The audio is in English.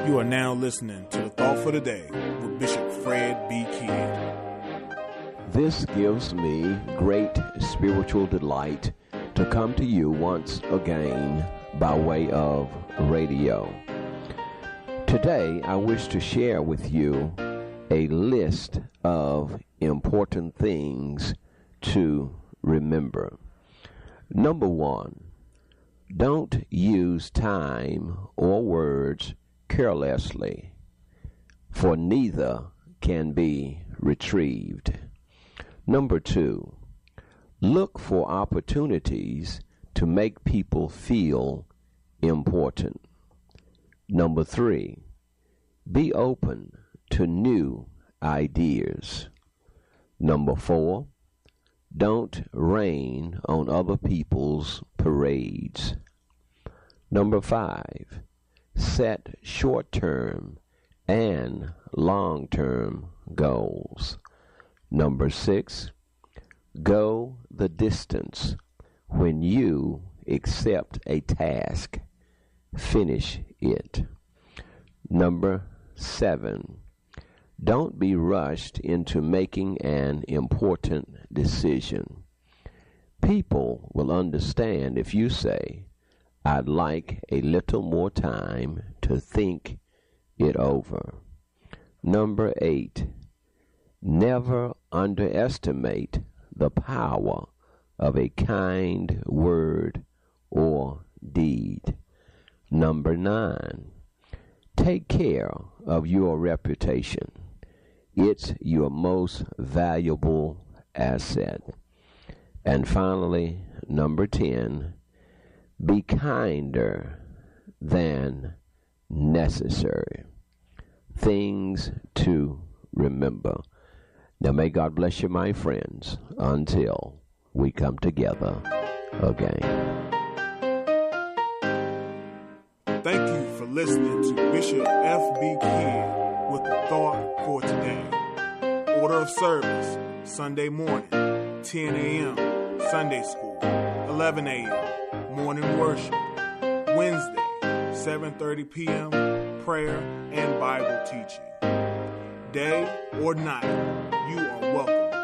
You are now listening to the Thought for the Day with Bishop Fred B. Kidd. This gives me great spiritual delight to come to you once again by way of radio. Today, I wish to share with you a list of important things to remember. Number one, don't use time or words carelessly, for neither can be retrieved. Number two, look for opportunities to make people feel important. Number three, be open to new ideas. Number four, don't rain on other people's parades. Number five, set short-term and long-term goals. Number six, go the distance. When you accept a task, finish it. Number seven, don't be rushed into making an important decision. People will understand if you say, I'd like a little more time to think it over. Number eight, never underestimate the power of a kind word or deed. Number nine, take care of your reputation. It's your most valuable asset. And finally, number 10, be kinder than necessary. Things to remember. Now may God bless you, my friends, until we come together again. Thank you for listening to Bishop F.B. Kidd with the Thought for Today. Order of service, Sunday morning, 10 a.m., Sunday school, 11 a.m., morning worship. Wednesday, 7:30 p.m., prayer and Bible teaching. Day or night, you are welcome